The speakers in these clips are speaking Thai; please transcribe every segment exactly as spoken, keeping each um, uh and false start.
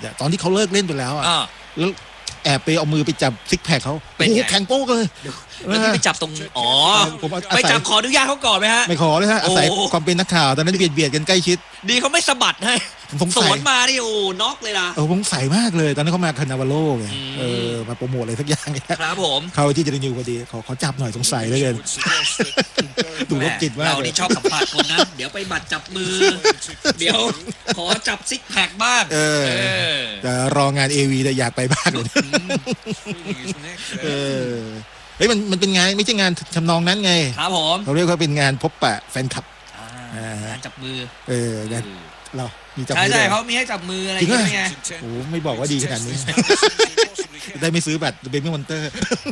อ่ะตอนที่เขาเลิกเล่นไปแล้วอ่ะแล้วแอบไปเอามือไปจับซิกแพคเขาโอ้โหแข็งโป๊กเลยแล้วที่ไปจับตรงอ๋อไปจับขออนุญาตเขาก่อนไหมฮะไม่ขอเลยฮะอาศัยความเป็นนักข่าวตอนนั้นเบียดเบียดกันใกล้ชิดดีเขาไม่สะบัดให้สวนมานี่โอ้น็อกเลยนะเออผมใส่มากเลยตอนนั้นเขามาคานาบาโลไงเออมาโปรโมทอะไรสักอย่างครับผมเขาที่จะได้นิวพอดีขอขอจับหน่อยสงสัยเลยกันดูรบจิตมากเรานี่ชอบสัมผัสคนนะเดี๋ยวไปบัดจับมือเดี๋ยวขอจับซิกแพคบ้างเออแต่รองานเอวีแต่อยากไปบ้างเลยเออเฮ้ยมันมันเป็นงานไม่ใช่งานทำนองนั้นไงครับผมเขาเรียกว่าเป็นงานพบปะแฟนคลับงานจับมือเอองานเรามีจับมือใช่ใช่เขามีให้จับมืออะไรอย่างเงี้ยโอ้ไม่บอกว่าดีขนาดนี้ได้ไม่ซื้อบัตรเบบี้มอนเตอร์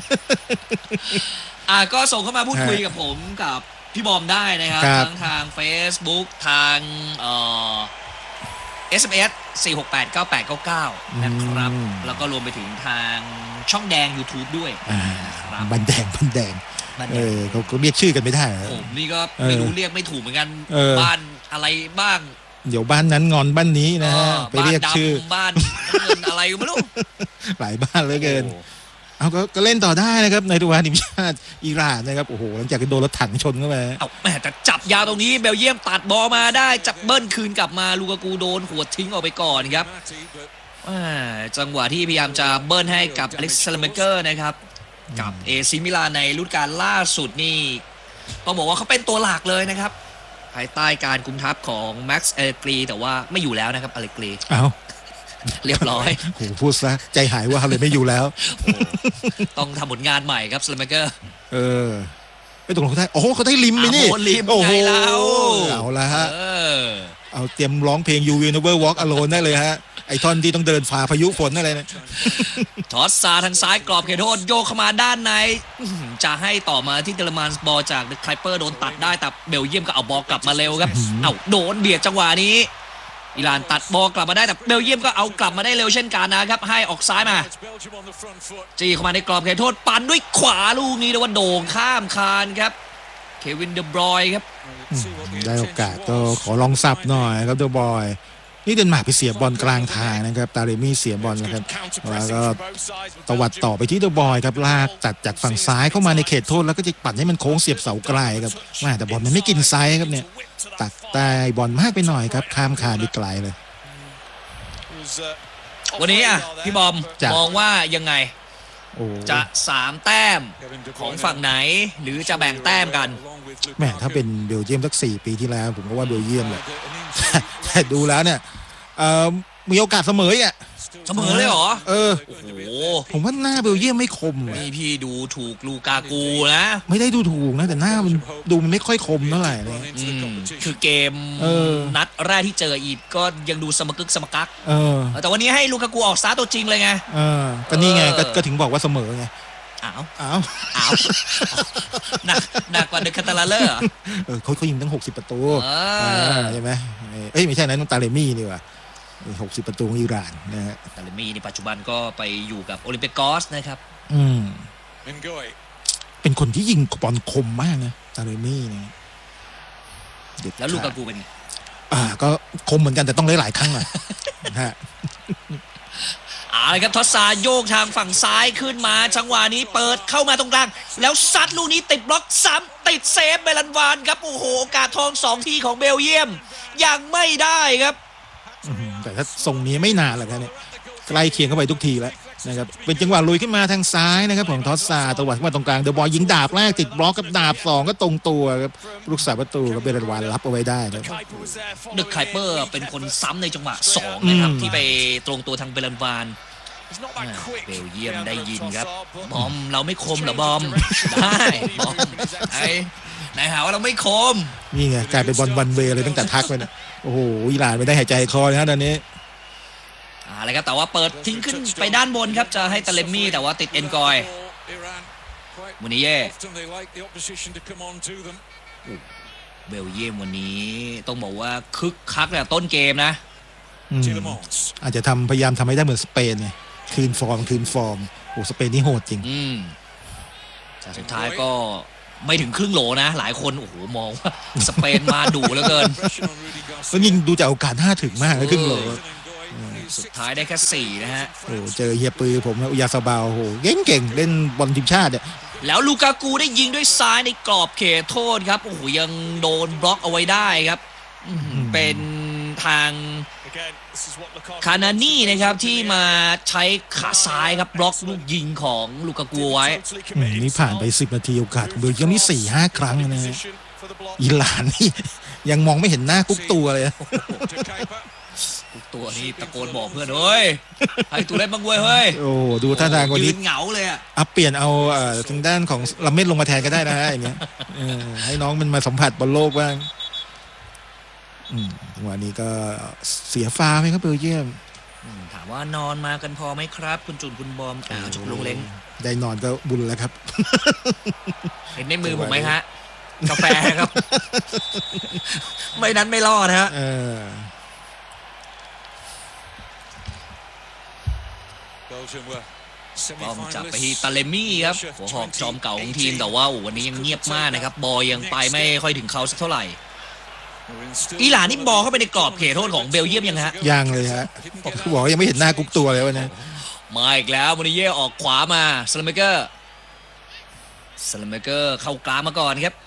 อ่าก็ส่งเข้ามาพูดคุยกับผมกับพี่บอมได้นะครับทั้งทาง Facebook ทางเอ่อ เอส เอ็ม เอส สี่ หก แปด เก้า แปด เก้า เก้านะครับแล้วก็รวมไปถึงทางช่องแดง YouTube ด้วยบันแดงบันแดงเออเขาก็เรียกชื่อกันไม่ได้ผมนี่ก็ไม่รู้เรียกไม่ถูกเหมือนกันบ้านอะไรบ้างเดี๋ยวบ้านนั้นงอนบ้านนี้นะฮะไปเรียกชื่อบ้านเงินอะไรไม่รู้หลายบ้านเลยเกินเอาก็เล่นต่อได้นะครับในทุกวันทีมชาติอิหร่านนะครับโอ้โหหลังจากโดนรถถังชนเข้าไปเอาแม่แต่จับยาวตรงนี้เบลเยียมตัดบอลมาได้จับเบิ้ลคืนกลับมาลูกากูโดนหัวทิ้งออกไปก่อนครับจังหวะที่พยายามจะเบิ้ลให้กับอเล็กซ์ เซเลเมเกอร์นะครับกับเอซิมิลานในฤดูกาลล่าสุดนี่ต้องบอกว่าเขาเป็นตัวหลักเลยนะครับภายใต้การคุมทัพของแม็กซ์ เอเลกรีแต่ว่าไม่อยู่แล้วนะครับอเลกรีอ้าวเรียบร้อยโหพูดซะใจหายว่าเขาเลยไม่อยู่แล้วต้องทำผลงานใหม่ครับสเลมเกอร์เออไม่ตกลงเขาได้โอ้โหเขาได้ลิมไปนี่โอ้โหเอาละฮะเอาเตรียมร้องเพลง You Will Never Walk Alone ได้เลยฮะไอท่อนที่ต้องเดินฝ่าพายุฝนอะไรเนี่ยทอสซาทางซ้ายกรอบเขตโทษโยกเข้ามาด้านในจะให้ต่อมาที่เดลมานบอลจากเดอะไคเปอร์โดนตัดได้แต่เบลเยียมก็เอาบอลกลับมาเร็วครับเอาโดนเบียดจังหวะนี้อิหร่านตัดบอลกลับมาได้แต่เบลเยียมก็เอากลับมาได้เร็วเช่นกันนะครับให้ออกซ้ายมาจี้เข้ามาในกรอบเขตโทษปั่นด้วยขวาลูกนี้แต่ว่าโด่งข้ามคานครับเควินเดบรอยครับได้โอกาสก็ขอลองสับหน่อยครับเดบรอยนี่เดนมาร์กไปเสียบอลกลางทางนะครับตาเรมี่เสียบอลนะครับแล้วก็ตวัดต่อไปที่เดบอยครับลากตัดจากฝั่งซ้ายเข้ามาในเขตโทษแล้วก็จะปั่นให้มันโค้งเสียบเสาไกลครับแต่บอลมันไม่กินไซส์ครับเนี่ยตัดใต้บอลมากไปหน่อยครับข้ามคานไปไกลเลยวันนี้อ่ะพี่บอมมองว่ายังไงจะสามแต้มของฝั่งไหนหรือจะแบ่งแต้มกันแม่ถ้าเป็นเบลเยียมสักสี่ปีที่แล้วผมก็ว่าเบลเยียมเลยแต่ดูแล้วเนี่ยมีโอกาสเสมออ่ะเสมอเลยเหรอเออโอ้โหผมว่าหน้าเบลเยียมไม่คมนี่พี่ดูถูกลูกากูนะไม่ได้ดูถูกนะแต่หน้ามันดูมันไม่ค่อยคมเท่าไหร่เลยคือเกมนัดแรกที่เจออีกก็ยังดูสมกึกสมกักแต่วันนี้ให้ลูกากูออกสตาร์ทตัวจริงเลยไงเออก็นี่ไงก็ถึงบอกว่าเสมอไงอ้าวอ้าวอ้าวหนักหนักกว่าเดอะคาตาลาเลอร์เออเขาเขายิงตั้งหกสิบประตูใช่ไหมเอ้ยไม่ใช่นะน้องตาเลมี่นี่ว่ะหกสิบประตูของอิหร่านนะฮะตาเลมี่ในปัจจุบันก็ไปอยู่กับโอลิมปิกอสนะครับอืมเป็นคนที่ยิงบอลคมมากนะตาเลมี่เนี่ยแล้วลูกากูเป็นอ่าก็คมเหมือนกันแต่ต้องหลายๆครั้งอ่ะนะฮะเอาเลยครับทอสซาโยกทางฝั่งซ้ายขึ้นมาจังหวะนี้เปิดเข้ามาตรงกลางแล้วซัดลูกนี้ติดบล็อกซ้ำติดเซฟเบลันวานครับโอ้โหโอกาสทองสองทีของเบลเยียมยังไม่ได้ครับแต่ถ้าทรงนี้ไม่นานหรอกครับเนี่ยใกล้เคียงเข้าไปทุกทีแล้วนะครับเป็นจังหวะลุยขึ้นมาทางซ้ายนะครับของทอสซาตวัดขึ้นมาตรงกลางเดอะบอลยิงดาบแรกติดบล็อกกับดาบสองก็ตรงตัวครับลูกสาวประตูกับเบลันวานรับเอาไว้ได้ครับเดอะไคเปอร์เป็นคนซ้ำในจังหวะสองนะครับที่ไปตรงตัวทางเบลันวานเบลเยียมได้ยินครับบอมเราไม่คมเหรอบอมได้บอมไอ้นายหาว่าเราไม่คมนี่ไงกลายเป็นบอลวันเวย์เลยตั้งแต่ทักไปนะโอ้โหอิหร่านไม่ได้หายใจคอเลยนะตอนนี้อะไรครับแต่ว่าเปิดทิ้งขึ้นไปด้านบนครับจะให้ตาเลมี่แต่ว่าติดเอ็นกอยมูนิเย่เบลเยียมวันนี้ต้องบอกว่าคึกคักแต่ต้นเกมนะอาจจะทำพยายามทำให้ได้เหมือนสเปนไงคืนฟอร์มคืนฟอร์มโอ้สเปนนี่โหดจริงแต่สุดท้ายก็ไม่ถึงครึ่งโหลนะหลายคนโอ้โหมองว่าสเปนมาดุเหลือเกินก็ยิงดูจากโอกาสน่าถึงมากเลยครึ่งโหลสุดท้ายได้แค่สี่นะฮะโอ้เจอเฮียปือผมอุยาซาบาโอ้โหเก่งเก่งเล่นบอลทีมชาติเนี่ยแล้วลูกากูได้ยิงด้วยซ้ายในกรอบเขตโทษครับโอ้โหยังโดนบล็อกเอาไว้ได้ครับเป็นทางคานานี่นะครับที่มาใช้ขาซ้ายครับบล็อกลูกยิงของลูกากูไว้นี่ผ่านไปสิบนาทีโอกาสของเบลเยียมนี่สี่ห้าครั้งนะอิหร่านนี่ยังมองไม่เห็นหน้ากุ๊กตัวเลยกุ๊กตัวนี้ตะโกนบอกเพื่อนเฮ้ยให้ตัวเล่นบ้างเว้ยเฮ้ยโอ้ดูท่าทางวันนี้เหงาเลยอ่ะอัพเปลี่ยนเอาทางด้านของลำเม็ดลงมาแทนก็ได้นะอย่างเงี้ยให้น้องมันมาสัมผัสบอลโลกบ้างวันนี้ก็เสียฟ้าไหมครับเบลเยียมถามว่านอนมากันพอไหมครับคุณจุนคุณบอมอ้าวจุกลงเล้งได้นอนก็บุญแล้วครับเห็นในมือผมไหมฮะกาแฟครับไม่นั้นไม่รอดฮะบอมจับไปที่ตาเลมี่ครับหัวหอกจอมเก่าของทีมแต่ว่าวันนี้ยังเงียบมากนะครับบอลยังไปไม่ค่อยถึงเขาสักเท่าไหร่อิหร่านนี่บอลเข้าไปในกรอบเขตโทษของเบลเยียมยังฮะยังเลยฮะบอกยังไม่เห็นหน้ากุ๊กตัวเลยวันนี้มาอีกแล้วมูนิเย่ออกขวามาสลัมเมเกอร์สลัมเมเกอร์เข้ากลางมาก่อนครับ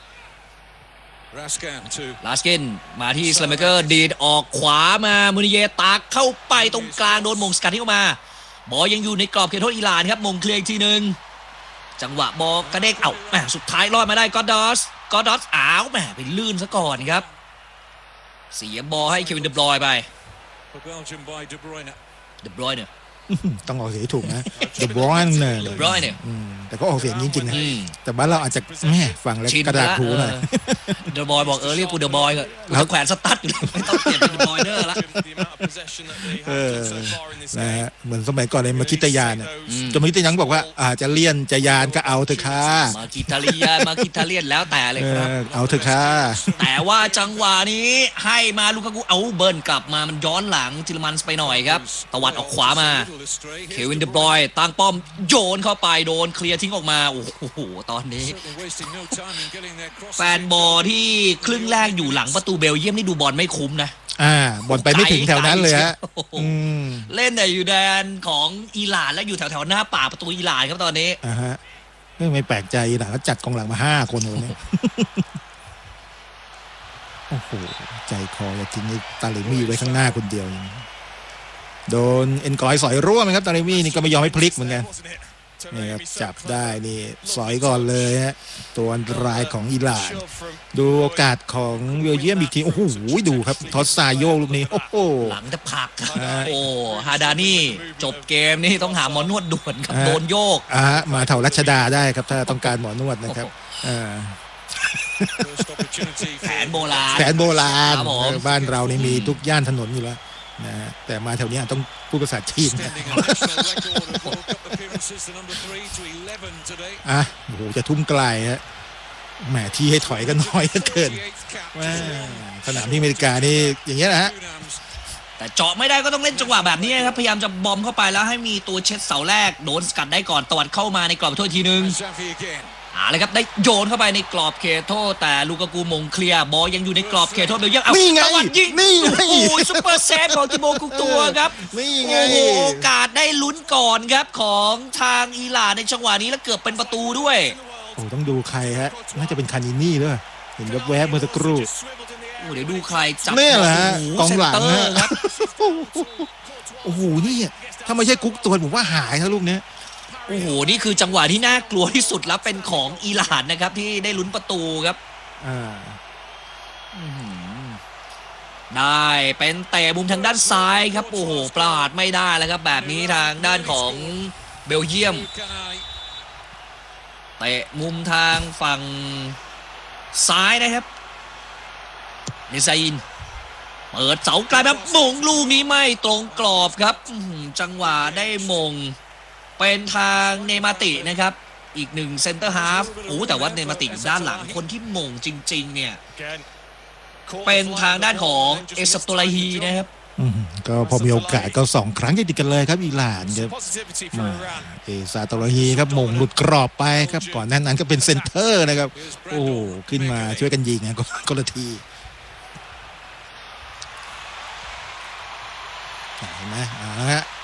ลาสกินมาที่สลัมเมเกอร์ดีดออกขวามามูนิเย่ตากเข้าไปตรงกลางโดนมงสกัดที่เข้ามาบอลยังอยู่ในกรอบเขตโทษอิหร่านครับมงเคลียร์อีกทีหนึ่งจังหวะบอลกระเด้งเอ้าแหมสุดท้ายรอดมาได้ก็อดดอสก็อดดอสอ้าวแหมไปลื่นซะก่อนครับเสียบอลให้เควินเดบรอยน์ไปเดบรอยน์เนี่ยต้องออกเสียงถูกนะเดบรอยน์เนี่ยเดบรอยน์เนี่ยแต่ก็ออกเสียงจริงๆนะแต่บ้านเราอาจจะแม่ฟังแล้วกระดาษหูหน่อยเดบรอยน์บอกเออเรียกกูเดบรอยน์ก็แล้วแขวนสตั๊ดอยู่ไม่ต้องเปลี่ยนเป็นเดบรอยเนอร์ละเออนะฮะเหมือนสมัยก่อนเลยมาคิตยานจนมาคิตยังบอกว่าอาจจะเลี่ยนจะยานก็เอาเถอะค่ะมาคิตาลียานมาคิตาเลียนแล้วแต่เลยครับเอาเถอะค่ะแต่ว่าจังหวะนี้ให้มาลูกากูเอาเบิร์นกลับมามันย้อนหลังจิลมันไปหน่อยครับตวัดออกขวามาเควินเดบรอยน์ตั้งป้อมโยนเข้าไปโดนเคลียร์ทิ้งออกมาโอ้โหตอนนี้แฟนบอลที่ครึ่งแรกอยู่หลังประตูเบลเยียมนี่ดูบอลไม่คุ้มนะอ่าบอลไปไม่ถึงแถวนั้นเลยฮะเล่นแต่อยู่แดนของอิหร่านและอยู่แถวแถวหน้าป่าประตูอิหร่านครับตอนนี้อ่าฮะไม่แปลกใจอิหร่านเขาจัดกองหลังมาห้าคนเลยเนี่ยโอ้โหใจคอจะทิ้งตาเลมี่ไว้ข้างหน้าคนเดียวโดนเอ็นกอยสอยร่วมครับตาเลมี่นี่ก็ไม่ยอมให้พลิกเหมือนกันนี่ครับจับได้นี่สอยก่อนเลยฮะตัวอันตรายของอิหร่านดูโอกาสของเบลเยียมอีกทีโอ้โหดูครับทอสซาโยลูกนี้โอ้โหหลังจะผักโอ้ฮาดานี่จบเกมนี่ต้องหาหมอนวดด่วนครับโดนโยกอ่ามาเท่ารัชดาได้ครับถ้าต้องการหมอนวดนะครับอ่าแผนโบราณแผนโบราณบ้านเรานี่มีทุกย่านถนนอยู่แล้วนะแต่มาแถวนี้ต้องพูดภาษาจีนอ่ะโอ้โหจะทุ่มไกลฮะแหมที่ให้ถอยกันน้อยเกินสนามที่อเมริกานี่อย่างเงี้ยนะฮะแต่เจาะไม่ได้ก็ต้องเล่นจังหวะแบบนี้ครับพยายามจะบอมเข้าไปแล้วให้มีตัวเช็ดเสาแรกโดนสกัดได้ก่อนตวัดเข้ามาในกรอบโทษทีนึงอ่าเลยครับได้โยนเข้าไปในกรอบเขตโทษแต่ลูกากูมงเคลียร์บอลยังอยู่ในกรอบเขตโทษเบลเยียมเอาตะวันยิงนี่ไงโอ้ยซุปเปอร์เซฟของทิโบกุกตัวครับนี่ไงโอ้โอกาสได้ลุ้นก่อนครับของทางอิหร่านในจังหวะนี้แล้วเกือบเป็นประตูด้วยโอ้ต้องดูใครฮะน่าจะเป็นคานินี่ด้วยเห็นแวบๆเมื่อสักครู่โอ้เดี๋ยวดูใครจับนี่แหละกองหลังครับโอ้โหนี่ถ้าไม่ใช่กุ๊กตัวผมว่าหายถ้าลูกนี้โอ้โหนี่คือจังหวะที่น่ากลัวที่สุดแล้วเป็นของอิหร่านนะครับที่ได้ลุ้นประตูครับได้เป็นเตะมุมทางด้านซ้ายครับโอ้โหพลาดไม่ได้แล้วครับแบบนี้ทางด้านของเบลเยียมเตะมุมทางฝั่งซ้ายนะครับเนซาอินเปิดเสาไกลแบบมงลูกนี้ไม่ตรงกรอบครับจังหวะได้มงเป็นทางเนมาตินะครับอีกหนึ่งเซนเตอร์ฮาฟโอ้แต่ว่าเนมาติอยู่ด้านหลังคนที่มงจริงๆเนี่ยเป็นทางด้านของเอสโตไลฮีนะครับก็พอมีโอกาสก็สองครั้งติดกันเลยครับอิหร่านครับเอซาโตไลฮีครับมงหลุดกรอบไปครับก่อนหน้านั้นก็เป็นเซนเตอร์นะครับโอ้ขึ้นมาช่วยกันยิงนะก็ละทีเห็นไหมอ่าฮะ